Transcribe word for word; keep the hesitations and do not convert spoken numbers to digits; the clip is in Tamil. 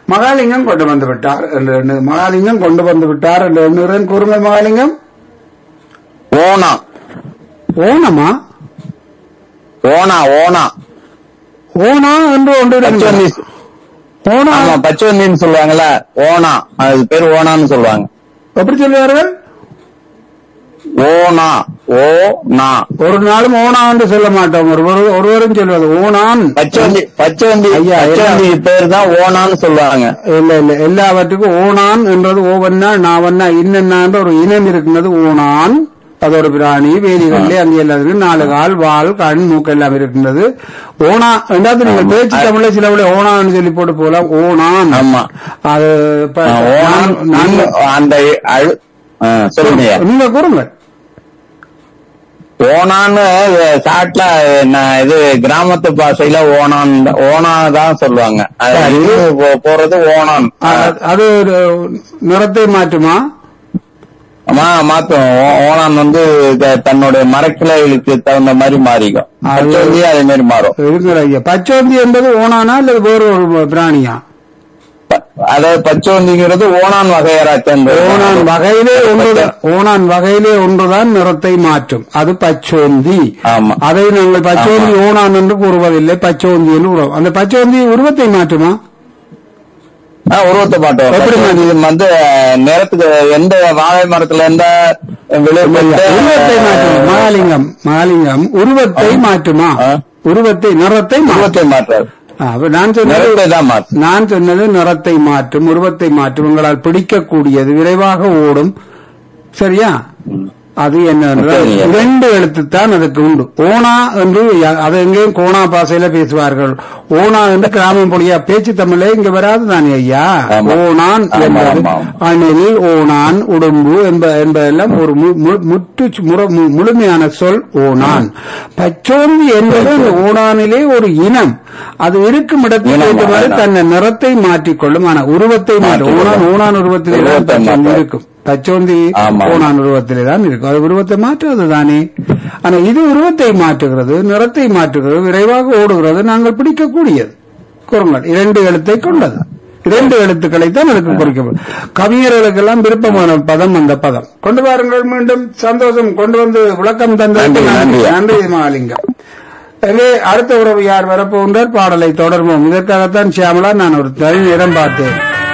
மகாலிங்கம் கொண்டு வந்து விட்டார் என்று எண்ணு- மகாலிங்கம் கொண்டு வந்து விட்டார் என்று எண்ணுகிறேன். கூறுங்கள் மகாலிங்கம். ஓனா ஓணமா? ஓனா ஓனா ஓணா என்று ஒன்று பச்சவந்தி. இருக்கிறது. ஓணா ஆமா, பச்சவந்தின்னு சொல்லுவாங்கல்ல, ஓனா. அது பேர் ஓனான்னு சொல்லுவாங்க. எப்படி சொல்லுவார்கள்? ஓனா ஓனா. ஒரு நாளும் ஓணா என்று சொல்ல மாட்டோம். ஒருவர் ஒருவரும் சொல்வது ஓணான். பச்சவந்தி பச்சவந்தி ஐயா, பச்சவந்தி பேர் தான் ஓனான்னு சொல்லுவாங்க. இல்ல இல்ல, எல்லாவற்றுக்கும் ஓணான் என்றது ஓவன்னா நாவன்னா இன்னென்ன என்ற ஒரு இனம் இருக்கின்றது. ஓணான் அதோட பிராணி வேலிகளிலே அங்கே எல்லாம் இருக்கு. நாலு கால், வால், கண், மூக்கு எல்லாம் இருக்கின்றது. ஓணா ரெண்டாவது நீங்கள் பேச்சு தமிழ்ல சில விட ஓணான்னு சொல்லி போட்டு போலாம். ஓணான். ஆமா. அது இப்ப ஆ, ஓனான். நான்- நான் நீங்க அந்த அழு- ஆ, சொல்லுங்க. நீங்க கூறுங்க. ஓனான்னு சாட்ல நான் இது கிராமத்து பாஷையில ஓனான் ஓனா தான் சொல்லுவாங்க. அது இது போ- போறது ஓனான். அ- அது ஒரு நிறத்தை மாற்றுமா? ஆமா, மாத்தும். ஓ- ஓனான் வந்து த- தன்னுடைய மரக்கிளைகளுக்கு தகுந்த மாதிரி மாறிக்கும். பச்சவந்தி அதே மாதிரி மாறும். இருக்கிற ஐயா, பச்சோந்தி என்பது ஓணானா இல்ல வேறு ஒரு பிராணியா? ப- அதாவது பச்சவந்திங்கிறது ஓனான் வகையரா சேர்ந்தது. ஓணான் வகையிலே ஒன்றுதான் ஓணான் வகையிலே ஒன்றுதான் நிறத்தை மாற்றும். அது பச்சோந்தி. ஆமா. அதை நாங்கள் பச்சோந்தி ஓணான் என்று கூறுவதில்லை, பச்சோந்தி என்று கூறுவோம். அந்த பச்சோந்தி உருவத்தை மாற்றுமா? ஆ, உருவத்தை மாட்டோம். எப்படி பச்சவந்தி இது வந்து நேரத்துக்கு எந்த வாழை மரத்துல எந்த உருவத்தை விளைவு மாற்றுமா? மகாலிங்கம் மகாலிங்கம் உருவத்தை மாற்றுமா? ஆ. உருவத்தை நிறத்தை மாற்றும். உருவத்தை மாற்றாது. ஆ, அப்ப நான் சொன்னது நிறத்தை தான் மாற்றும். நான் சொன்னது நிறத்தை மாற்றும், உருவத்தை மாற்றும். உங்களால் பிடிக்கக்கூடியது, விரைவாக ஓடும். சரியா? அது என்ன என்றால் சரிங்க. இரண்டு எழுத்துத்தான் அதுக்கு உண்டு. ஓனா என்று யா- அது எங்கேயும் கோணா பாசையில பேசுவார்கள். ஓனா என்று கிராமம் பொழியா பேச்சு தமிழே இங்க வராது தானே ஐயா. ஆமா. ஓணான் ஆமா, என்பது ஆமா. அணில், ஓணான், உடும்பு என்ப என்பதெல்லாம் ஒரு மு- மு- முற்று முற- மு- முழுமையான சொல் ஓணான். பச்சோந்தி என்பது அந்த ஓணானிலே ஒரு இனம். அது இருக்கும் இடத்தில் இனம், ஏற்றவாறு இனம். தன்னை நிறத்தை மாற்றிக்கொள்ளும். ஆனா உருவத்தை மாற்றும். ஓணான் ஓணான் உருவத்திலே தான் உருவத்தை பச்சோந்தி மாற்றும். இருக்கும். பச்சோந்தி ஆமா. ஓணான் உருவத்திலே தான் இருக்கும். அது உருவத்தை மாற்றுவது தானே. ஆனா இது உருவத்தை மாற்றுகிறது, நிறத்தை மாற்றுகிறது, விரைவாக ஓடுகிறது, நாங்கள் பிடிக்கக்கூடியது. கூறுங்கள். இரண்டு எழுத்தை கொண்டது. இரண்டு எழுத்துக்களை தான் அதுக்கு குறிக்கப்படும். கவிஞர்களுக்கெல்லாம் விருப்பமான பதம் அந்த பதம். கொண்டு வாருங்கள். மீண்டும் சந்தோஷம். கொண்டு வந்து விளக்கம் தந்ததற்கு நன்றி, நன்றி. நன்றி. நன்றி மகாலிங்கம். எனவே அடுத்த உறவு யார் வரப்போகின்றார்? பாடலை தொடர்வோம். இதற்காகத்தான் சியாமலா நான் ஒரு தனி நேரம் பார்த்தேன்.